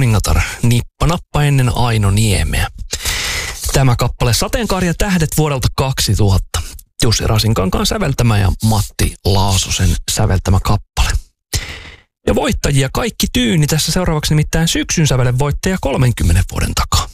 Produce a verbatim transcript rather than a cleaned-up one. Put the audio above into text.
Kuningatar, nippa nappa ennen Aino Niemeä. Tämä kappale Sateenkaari ja tähdet vuodelta kaksituhatta. Jussi Rasinkankaan säveltämä ja Matti Laasosen säveltämä kappale. Ja voittajia kaikki tyyni tässä seuraavaksi nimittäin syksyn sävelen voittaja kolmenkymmenen vuoden takaa.